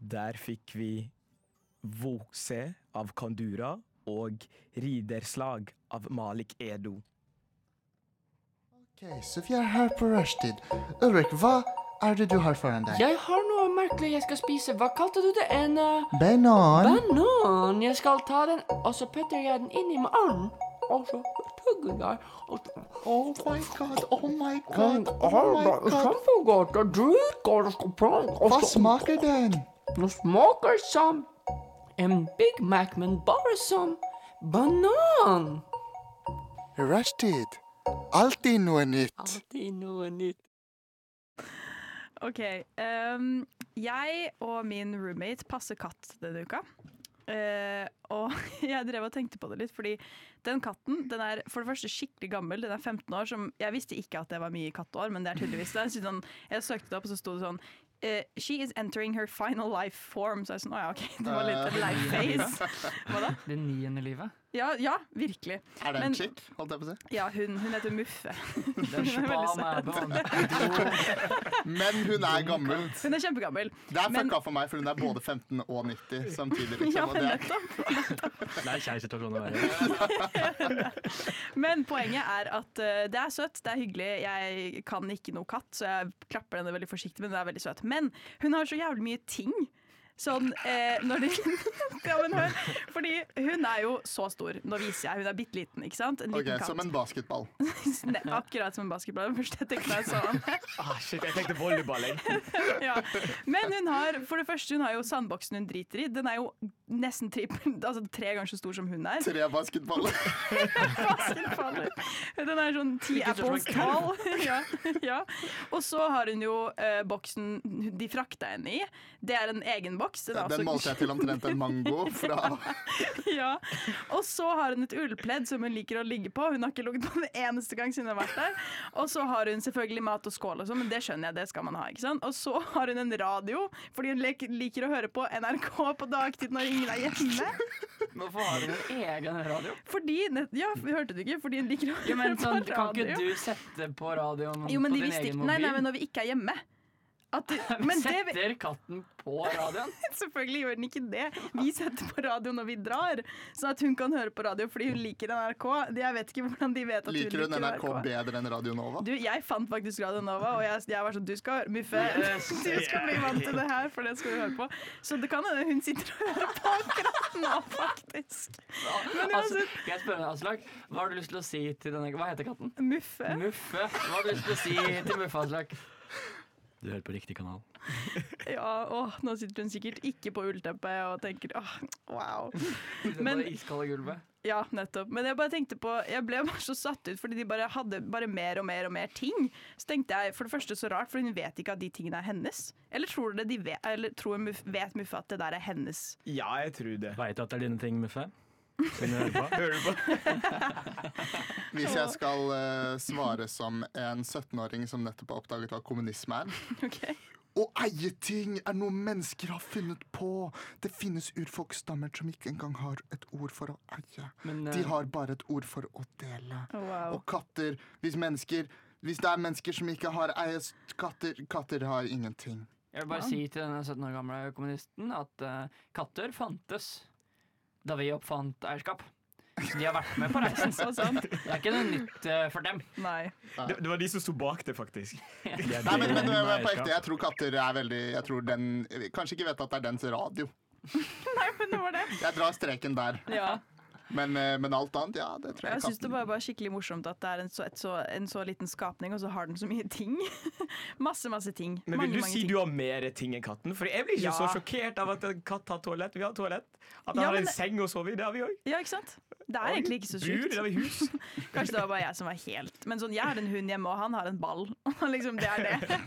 Der fikk vi Vokse av Kandura og Riderslag av Malik Edo. Ok, så vi her på Rushtid. Ulrik, hva det du har foran deg? Jeg har noe merkelig jeg skal spise. Hva kalte du det? En Banan. banan. Jeg skal ta den, og så putter jeg den inn i munnen. Og så tugger jeg. Oh my god, oh my god, oh my god. Kjempegodt. Det er dritgodt. Jeg skal prøve. Hva smaker den? Det smaker som en Big Mac, men bare som banan. Rushtid. Alltid noe nytt. Alltid noe nytt. Ok, jeg og min roommate passer katt denne uka. Og jeg drev og tenkte på det litt, fordi den katten, den er for det første skikkelig gammel, den er 15 år, som jeg visste ikke at det var mye katteår, men det er tydeligvis det. Så sånn, jeg søkte det opp, og så stod det sånn, she is entering her final life form. Så jeg sånn, ja, ok, det var litt en life phase. Hva da? Det 9. livet. Ja, virkelig. Det en chick, holdt jeg på å si? Ja, hun heter Muffe. Det er Men hun gammel. Hun er kjempegammel. Det fucka for meg, for hun både 15 og 90 samtidig. Liksom, Ja, og det. nettopp. Det er kjæresituasjonen å være. Men poenget er at det er søtt, det er hyggelig. Jeg kan ikke noe katt, så jeg klapper henne veldig forsiktig, men det er veldig søt. Men hun har så jævlig mye ting. Sånn, når de ja, men hør, fordi hun er jo så stor. Nå viser jeg, hun er bitteliten, ikke sant? En liten katt. Som en basketball. Akkurat som en basketball. Først jeg tenkte meg sånn. Shit, jeg tenkte volleyball. Ja. Men hun har, for det første, hun har jo sandboksen hun driter i. Den er jo nesten 3 ganger så stor som hun er. 3 basketballer. Basketballer. Den er sånn 10 apples tall. Ja. Og så har hun jo boksen de frakta henne i. Det er en egen boks. Den målte jeg til omtrent en mango fra. Ja. Og så har hun et ullpledd som hun liker å ligge på. Hun har ikke ligget på den eneste gang siden hun har vært der. Og så har hun selvfølgelig mat og skål og sånn, men det skjønner jeg, det skal man ha, ikke sant? Og så har hun en radio, fordi hun liker å høre på NRK på dagtid når ingen er hjemme. Hvorfor har hun en egen radio? Fordi, ja, vi hørte det ikke, fordi hun liker å høre men sånn, på radio. Kan ikke du sette på radioen Jo, men på de din visste egen ikke, mobil? nei, men når vi ikke er hjemme. Men setter katten på radioen? Selvfølgelig gjør den ikke det. Vi setter på radio når vi drar, sånn at hun kan høre på radio fordi hun liker NRK. Jeg vet ikke hvordan de vet at hun liker NRK. Liker hun NRK bedre enn Radio Nova? Du, jeg fant faktisk Radio Nova, og jeg var sånn, du skal bli vant til det her, for det skal du høre på. Så det kan hende hun sitter og hører på akkurat nå, faktisk. Men jeg spør meg, Aslak, hva har du lyst til å si til denne, hva heter katten? Muffe. Muffe. Hva har du lyst til å si til Muffe, Aslak? Du hører på riktig kanal. Ja, nå sitter hun sikkert ikke på ullteppet og tenker, wow. Men iskalde gulvet. Ja, nettopp. Men jeg bare tenkte på, jeg ble bare så satt ut, fordi de bare hadde bare mer og mer og mer ting. Så tenkte jeg, for det første så rart, for hun vet ikke at de tingene er hennes. Eller tror du det de vet, eller tror vet Muffe at det der er hennes? Ja, jeg tror det. Vet du at det er dine ting, Muffe? Hører du på? Hvis jeg skal svare som en 17-åring som nettopp har oppdaget hva kommunisme er. Okay. Å eie ting er noe mennesker har funnet på. Det finnes urfolksstammer som ikke engang har et ord for å eie. De har bare et ord for å dele. Wow. Og katter, hvis det er mennesker som ikke har eies katter har ingenting. Jeg vil bare si til denne 17 år gamle kommunisten at katter fantes da vi oppfant eierskap. Så de har vært med på reisen. Det er ikke noe nytt for dem. Nei. Det var de som sto bak det, faktisk. Nei, men på ekte, jeg tror katter er veldig kanskje ikke vet at det er dens radio. Nei, men det var det. Jeg drar streken der. Ja. Men alt annet, ja, det tror jeg. Jeg synes det var bare skikkelig morsomt at det er en så liten skapning, og så har den så mye ting. masse ting. Men vil mange, du si ting. du har mer ting enn katten? For jeg blir ikke så sjokkert av at en katt har toalett. Vi har toalett. At den har en seng og sover i, det har vi også. Ja, ikke sant? Det er egentlig ikke så sykt. Det har vi hus. Kanskje det var bare jeg som var helt. Men sånn, jeg har en hund hjemme, og han har en ball. liksom, det er det.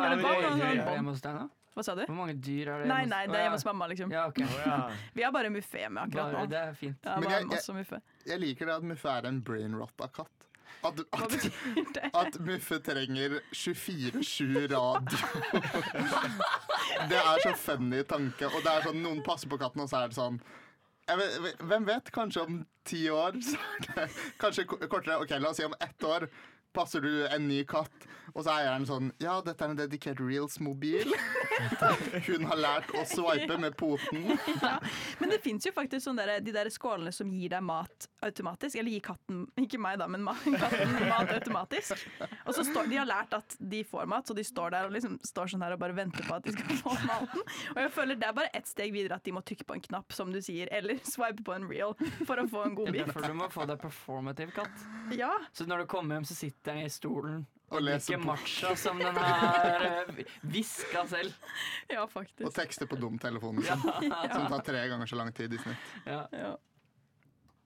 Hva sa du? Hvor mange dyr er det? Nei, det er hjemme hos mamma, liksom. Ja, okay. Vi har bare Muffe hjemme akkurat nå. Det er fint. Ja, men jeg liker det at Muffe er en brainrotta katt. Hva betyr det? At Muffe trenger 24/7 radio. Det er så funny tanke. Og det er sånn, noen passer på katten, og så er det sånn hvem vet, kanskje om 10 år så er det, kanskje kortere, ok, la oss si om 1 år passer du en ny katt, og så er eieren sånn, ja, dette er en dedikert Reels-mobil. Hun har lært å swipe med poten. Ja. Men det finnes jo faktisk de der skålene som gir deg mat automatisk, eller gir katten, ikke meg da, men katten mat automatisk. Og så de har lært at de får mat, så de står der og liksom står sånn her og bare venter på at de skal få maten. Og jeg føler det er bare ett steg videre at de må trykke på en knapp, som du sier, eller swipe på en reel for å få en god bit. For du må få deg performative katt. Ja. Så når du kommer hjem, så sitter den i stolen og leser drikker matcha som den har viska selv. Ja, faktisk. Og tekster på dumtelefonen sin, som tar 3 ganger så lang tid i snitt. Ja.